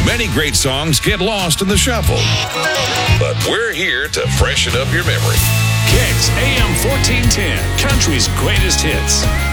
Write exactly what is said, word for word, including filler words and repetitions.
Many great songs get lost in the shuffle, but we're here to freshen up your memory. Kicks A M fourteen ten, country's greatest hits.